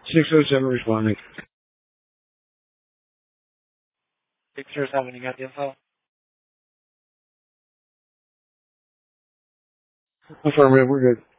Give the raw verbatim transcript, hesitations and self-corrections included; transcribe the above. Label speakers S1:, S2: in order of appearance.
S1: six oh seven responding.
S2: six oh seven, you got the info?
S1: Affirmative, we're good.